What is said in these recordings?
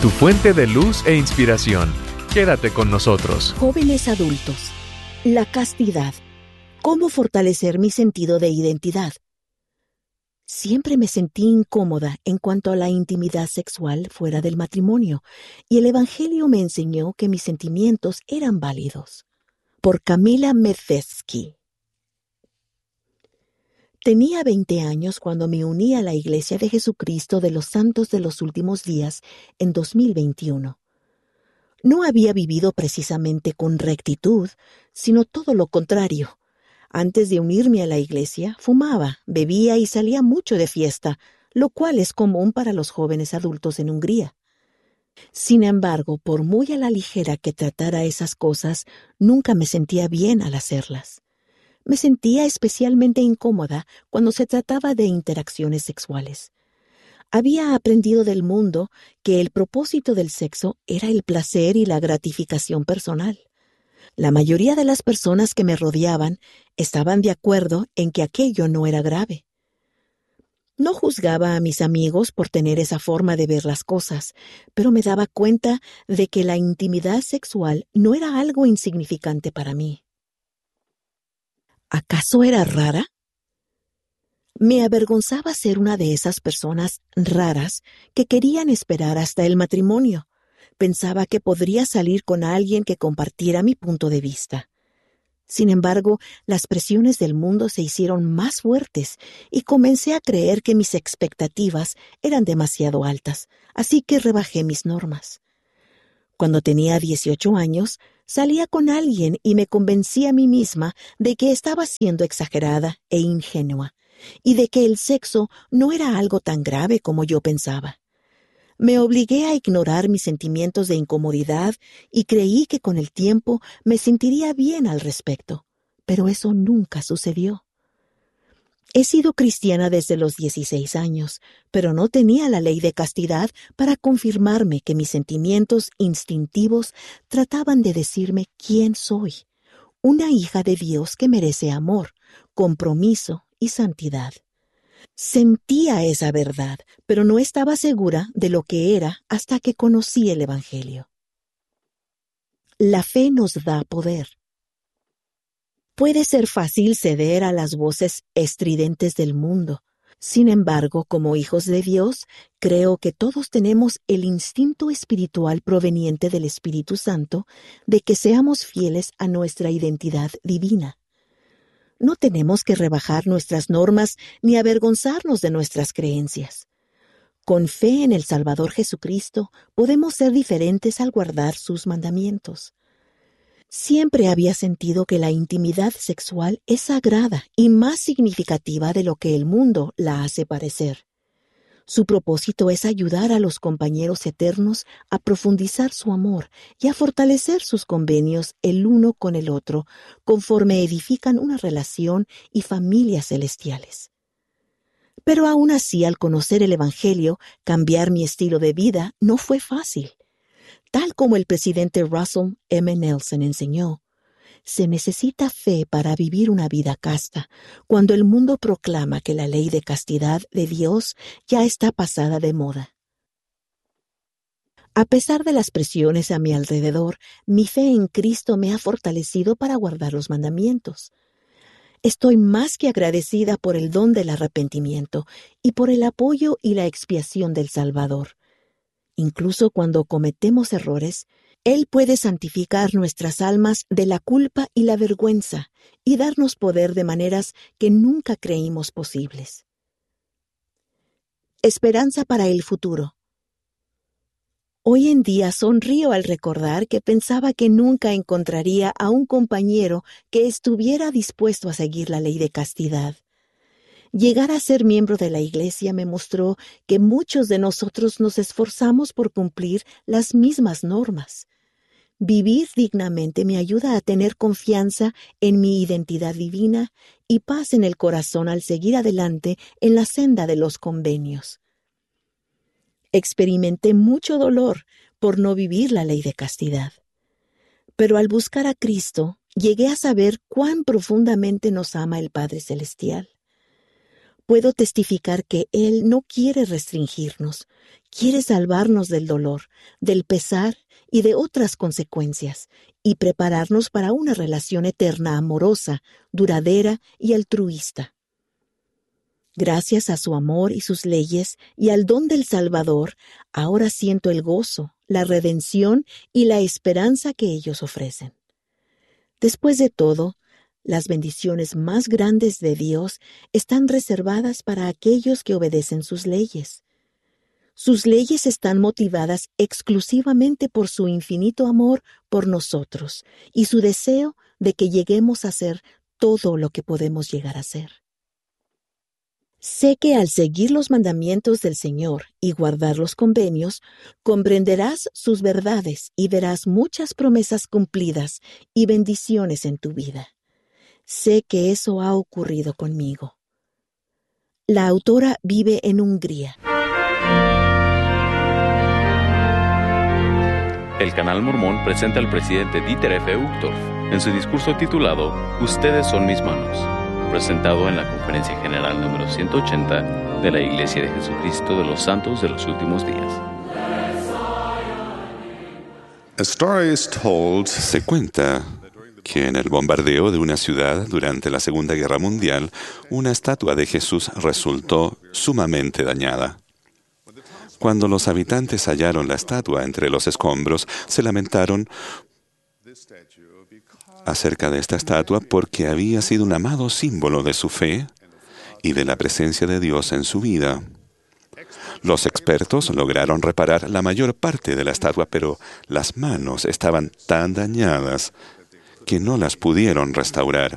tu fuente de luz e inspiración. Quédate con nosotros. Jóvenes adultos, la castidad. ¿Cómo fortalecer mi sentido de identidad? Siempre me sentí incómoda en cuanto a la intimidad sexual fuera del matrimonio, y el Evangelio me enseñó que mis sentimientos eran válidos. Por Camila Medvesky. Tenía 20 años cuando me uní a la Iglesia de Jesucristo de los Santos de los Últimos Días en 2021. No había vivido precisamente con rectitud, sino todo lo contrario. Antes de unirme a la iglesia, fumaba, bebía y salía mucho de fiesta, lo cual es común para los jóvenes adultos en Hungría. Sin embargo, por muy a la ligera que tratara esas cosas, nunca me sentía bien al hacerlas. Me sentía especialmente incómoda cuando se trataba de interacciones sexuales. Había aprendido del mundo que el propósito del sexo era el placer y la gratificación personal. La mayoría de las personas que me rodeaban estaban de acuerdo en que aquello no era grave. No juzgaba a mis amigos por tener esa forma de ver las cosas, pero me daba cuenta de que la intimidad sexual no era algo insignificante para mí. ¿Acaso era rara? Me avergonzaba ser una de esas personas raras que querían esperar hasta el matrimonio. Pensaba que podría salir con alguien que compartiera mi punto de vista. Sin embargo, las presiones del mundo se hicieron más fuertes y comencé a creer que mis expectativas eran demasiado altas, así que rebajé mis normas. Cuando tenía 18 años, salía con alguien y me convencí a mí misma de que estaba siendo exagerada e ingenua, y de que el sexo no era algo tan grave como yo pensaba. Me obligué a ignorar mis sentimientos de incomodidad y creí que con el tiempo me sentiría bien al respecto, pero eso nunca sucedió. He sido cristiana desde los 16 años, pero no tenía la ley de castidad para confirmarme que mis sentimientos instintivos trataban de decirme quién soy, una hija de Dios que merece amor, compromiso y santidad. Sentía esa verdad, pero no estaba segura de lo que era hasta que conocí el Evangelio. La fe nos da poder. Puede ser fácil ceder a las voces estridentes del mundo. Sin embargo, como hijos de Dios, creo que todos tenemos el instinto espiritual proveniente del Espíritu Santo de que seamos fieles a nuestra identidad divina. No tenemos que rebajar nuestras normas ni avergonzarnos de nuestras creencias. Con fe en el Salvador Jesucristo, podemos ser diferentes al guardar sus mandamientos. Siempre había sentido que la intimidad sexual es sagrada y más significativa de lo que el mundo la hace parecer. Su propósito es ayudar a los compañeros eternos a profundizar su amor y a fortalecer sus convenios el uno con el otro, conforme edifican una relación y familias celestiales. Pero aún así, al conocer el Evangelio, cambiar mi estilo de vida no fue fácil. Tal como el presidente Russell M. Nelson enseñó, se necesita fe para vivir una vida casta, cuando el mundo proclama que la ley de castidad de Dios ya está pasada de moda. A pesar de las presiones a mi alrededor, mi fe en Cristo me ha fortalecido para guardar los mandamientos. Estoy más que agradecida por el don del arrepentimiento y por el apoyo y la expiación del Salvador. Incluso cuando cometemos errores, Él puede santificar nuestras almas de la culpa y la vergüenza y darnos poder de maneras que nunca creímos posibles. Esperanza para el futuro. Hoy en día sonrío al recordar que pensaba que nunca encontraría a un compañero que estuviera dispuesto a seguir la ley de castidad. Llegar a ser miembro de la Iglesia me mostró que muchos de nosotros nos esforzamos por cumplir las mismas normas. Vivir dignamente me ayuda a tener confianza en mi identidad divina y paz en el corazón al seguir adelante en la senda de los convenios. Experimenté mucho dolor por no vivir la ley de castidad. Pero al buscar a Cristo, llegué a saber cuán profundamente nos ama el Padre Celestial. Puedo testificar que Él no quiere restringirnos, Quiere salvarnos del dolor, del pesar y de otras consecuencias, y prepararnos para una relación eterna, amorosa, duradera y altruista. Gracias a su amor y sus leyes y al don del Salvador, ahora siento el gozo, la redención y la esperanza que ellos ofrecen. Después de todo, las bendiciones más grandes de Dios están reservadas para aquellos que obedecen sus leyes. Sus leyes están motivadas exclusivamente por su infinito amor por nosotros y su deseo de que lleguemos a ser todo lo que podemos llegar a ser. Sé que al seguir los mandamientos del Señor y guardar los convenios, comprenderás sus verdades y verás muchas promesas cumplidas y bendiciones en tu vida. Sé que eso ha ocurrido conmigo. La autora vive en Hungría. El Canal Mormón presenta al presidente Dieter F. Uchtdorf en su discurso titulado "Ustedes son mis manos", presentado en la Conferencia General número 180 de la Iglesia de Jesucristo de los Santos de los Últimos Días. Se cuenta que en el bombardeo de una ciudad durante la Segunda Guerra Mundial, una estatua de Jesús resultó sumamente dañada. Cuando los habitantes hallaron la estatua entre los escombros, se lamentaron acerca de esta estatua porque había sido un amado símbolo de su fe y de la presencia de Dios en su vida. Los expertos lograron reparar la mayor parte de la estatua, pero las manos estaban tan dañadas que no las pudieron restaurar.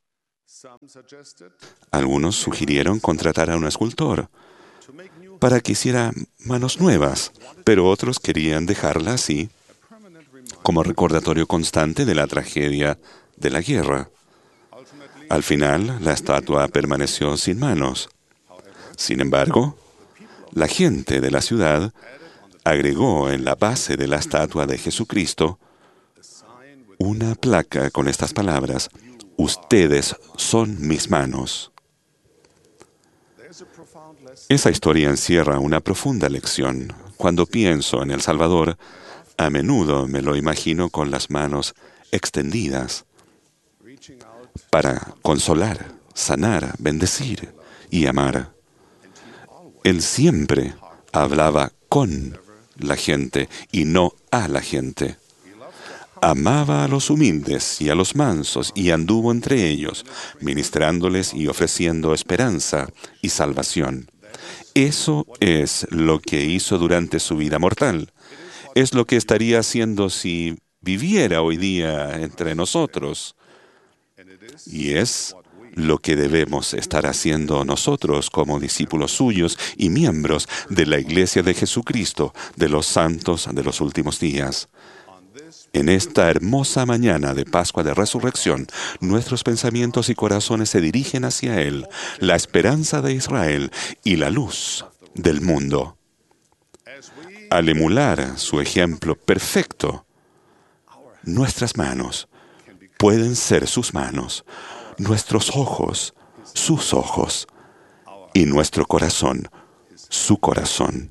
Algunos sugirieron contratar a un escultor para que hiciera manos nuevas, pero otros querían dejarla así, como recordatorio constante de la tragedia de la guerra. Al final, la estatua permaneció sin manos. Sin embargo, la gente de la ciudad agregó en la base de la estatua de Jesucristo una placa con estas palabras: "Ustedes son mis manos". Esa historia encierra una profunda lección. Cuando pienso en El Salvador, a menudo me lo imagino con las manos extendidas para consolar, sanar, bendecir y amar. Él siempre hablaba con la gente y no a la gente. Amaba a los humildes y a los mansos y anduvo entre ellos, ministrándoles y ofreciendo esperanza y salvación. Eso es lo que hizo durante su vida mortal. Es lo que estaría haciendo si viviera hoy día entre nosotros. Y es lo que debemos estar haciendo nosotros como discípulos suyos y miembros de la Iglesia de Jesucristo, de los santos de los últimos días. En esta hermosa mañana de Pascua de Resurrección, nuestros pensamientos y corazones se dirigen hacia Él, la esperanza de Israel y la luz del mundo. Al emular su ejemplo perfecto, nuestras manos pueden ser sus manos, nuestros ojos, sus ojos, y nuestro corazón, su corazón.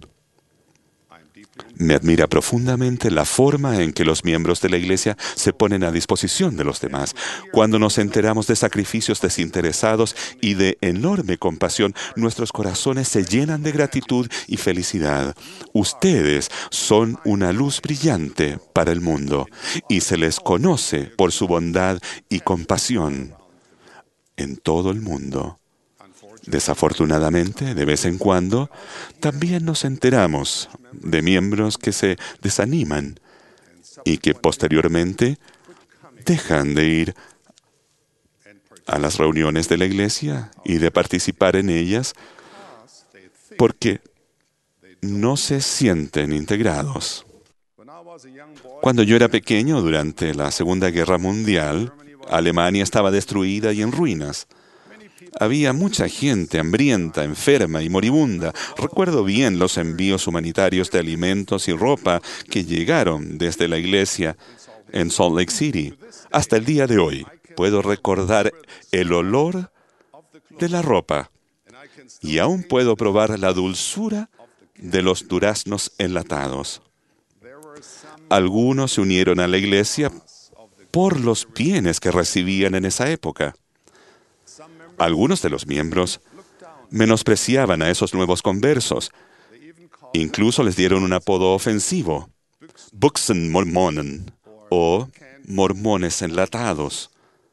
Me admira profundamente la forma en que los miembros de la Iglesia se ponen a disposición de los demás. Cuando nos enteramos de sacrificios desinteresados y de enorme compasión, nuestros corazones se llenan de gratitud y felicidad. Ustedes son una luz brillante para el mundo y se les conoce por su bondad y compasión en todo el mundo. Desafortunadamente, de vez en cuando, también nos enteramos de miembros que se desaniman y que posteriormente dejan de ir a las reuniones de la iglesia y de participar en ellas porque no se sienten integrados. Cuando yo era pequeño, durante la Segunda Guerra Mundial, Alemania estaba destruida y en ruinas. Había mucha gente hambrienta, enferma y moribunda. Recuerdo bien los envíos humanitarios de alimentos y ropa que llegaron desde la iglesia en Salt Lake City. Hasta el día de hoy puedo recordar el olor de la ropa y aún puedo probar la dulzura de los duraznos enlatados. Algunos se unieron a la iglesia por los bienes que recibían en esa época. Algunos de los miembros menospreciaban a esos nuevos conversos. Incluso les dieron un apodo ofensivo, Buxenmormonen, o mormones enlatados.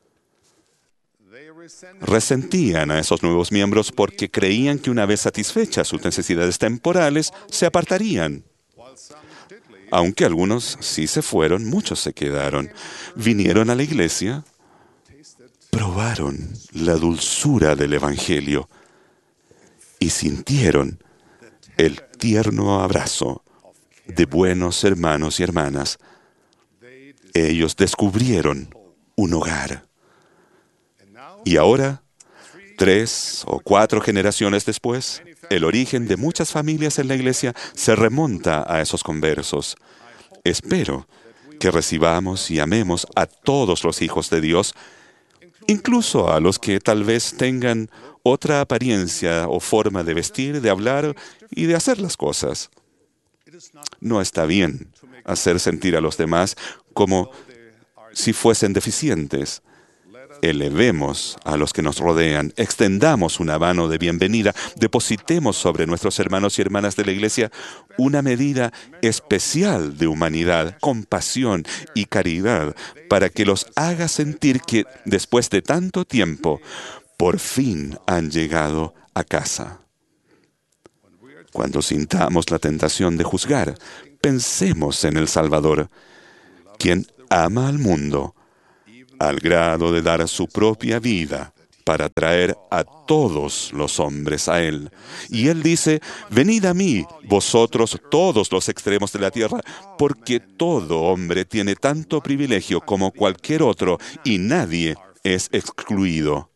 Resentían a esos nuevos miembros porque creían que una vez satisfechas sus necesidades temporales, se apartarían. Aunque algunos sí se fueron, muchos se quedaron. Vinieron a la iglesia, probaron la dulzura del Evangelio y sintieron el tierno abrazo de buenos hermanos y hermanas. Ellos descubrieron un hogar. Y ahora, 3 o 4 generaciones después, el origen de muchas familias en la iglesia se remonta a esos conversos. Espero que recibamos y amemos a todos los hijos de Dios, incluso a los que tal vez tengan otra apariencia o forma de vestir, de hablar y de hacer las cosas. No está bien hacer sentir a los demás como si fuesen deficientes. Elevemos a los que nos rodean, extendamos una mano de bienvenida, depositemos sobre nuestros hermanos y hermanas de la iglesia una medida especial de humanidad, compasión y caridad para que los haga sentir que después de tanto tiempo, por fin han llegado a casa. Cuando sintamos la tentación de juzgar, pensemos en el Salvador, quien ama al mundo al grado de dar su propia vida para traer a todos los hombres a Él. Y Él dice, venid a mí, vosotros todos los extremos de la tierra, porque todo hombre tiene tanto privilegio como cualquier otro, y nadie es excluido.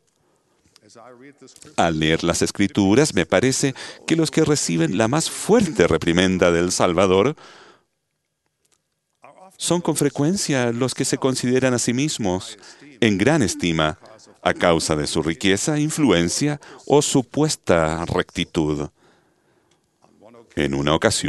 Al leer las Escrituras, me parece que los que reciben la más fuerte reprimenda del Salvador son con frecuencia los que se consideran a sí mismos en gran estima a causa de su riqueza, influencia o supuesta rectitud. En una ocasión,